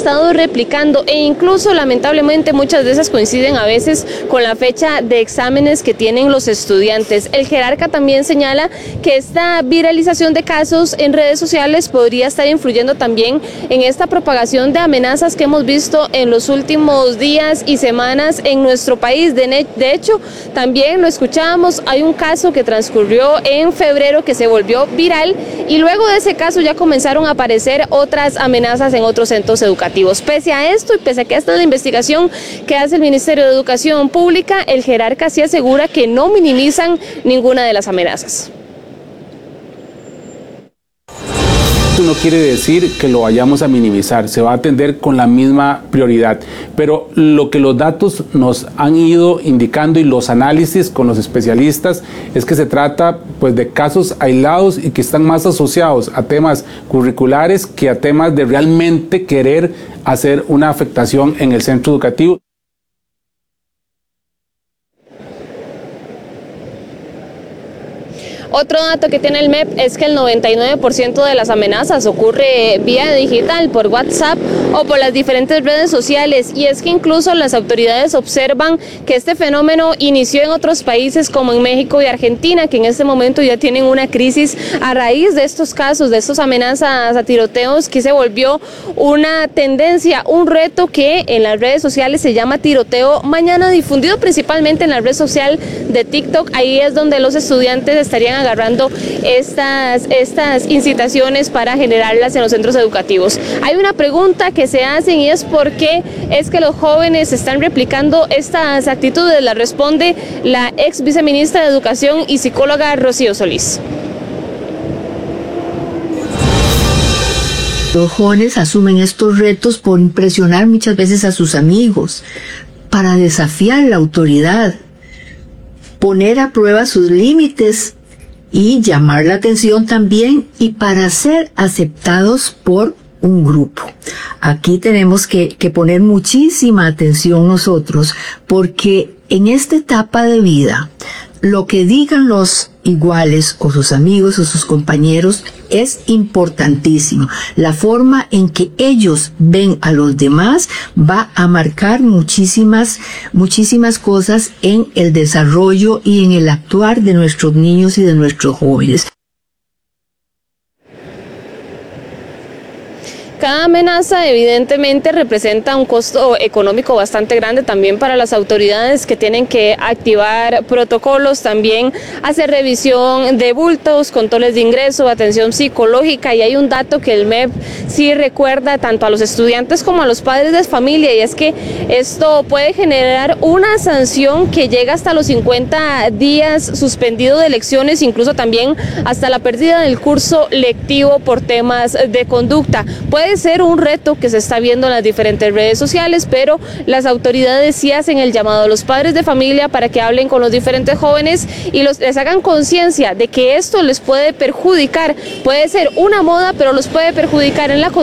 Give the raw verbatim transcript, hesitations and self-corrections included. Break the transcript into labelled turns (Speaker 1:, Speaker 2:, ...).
Speaker 1: estado replicando e incluso lamentablemente muchas veces coinciden a veces con la fecha de exámenes que tienen los estudiantes. El jerarca también señala que esta viralización de casos en redes sociales podría estar influyendo también en esta propagación de amenazas que hemos visto en los últimos días y semanas en nuestro país. De, de hecho, también lo escuchábamos, hay un caso que transcurrió en febrero que se volvió viral y luego de ese caso ya comenzaron a aparecer otras amenazas en otros centros educativos. Pese a esto y pese a que esta es la investigación que hace el Ministerio de Educación Pública, el jerarca sí asegura que no minimizan ninguna de las amenazas.
Speaker 2: Esto no quiere decir que lo vayamos a minimizar, se va a atender con la misma prioridad, pero lo que los datos nos han ido indicando y los análisis con los especialistas es que se trata pues de casos aislados y que están más asociados a temas curriculares que a temas de realmente querer hacer una afectación en el centro educativo.
Speaker 1: Otro dato que tiene el M E P es que el noventa y nueve por ciento de las amenazas ocurre vía digital, por WhatsApp o por las diferentes redes sociales, y es que incluso las autoridades observan que este fenómeno inició en otros países como en México y Argentina, que en este momento ya tienen una crisis a raíz de estos casos, de estas amenazas a tiroteos, que se volvió una tendencia, un reto que en las redes sociales se llama Tiroteo Mañana, difundido principalmente en la red social de TikTok. Ahí es donde los estudiantes estarían agarrando estas, estas incitaciones para generarlas en los centros educativos. Hay una pregunta que se hacen y es por qué es que los jóvenes están replicando estas actitudes. La responde la ex viceministra de Educación y psicóloga Rocío Solís.
Speaker 3: Los jóvenes asumen estos retos por impresionar muchas veces a sus amigos, para desafiar la autoridad, poner a prueba sus límites y llamar la atención también, y para ser aceptados por un grupo. Aquí tenemos que, que poner muchísima atención nosotros, porque en esta etapa de vida, lo que digan los iguales o sus amigos o sus compañeros es importantísimo. La forma en que ellos ven a los demás va a marcar muchísimas, muchísimas cosas en el desarrollo y en el actuar de nuestros niños y de nuestros jóvenes.
Speaker 1: Cada amenaza evidentemente representa un costo económico bastante grande también para las autoridades, que tienen que activar protocolos, también hacer revisión de bultos, controles de ingreso, atención psicológica, y hay un dato que el M E P sí recuerda tanto a los estudiantes como a los padres de familia, y es que esto puede generar una sanción que llega hasta los cincuenta días suspendido de lecciones, incluso también hasta la pérdida del curso lectivo por temas de conducta. Puede ser un reto que se está viendo en las diferentes redes sociales, pero las autoridades sí hacen el llamado a los padres de familia para que hablen con los diferentes jóvenes y los, les hagan conciencia de que esto les puede perjudicar. Puede ser una moda, pero los puede perjudicar en la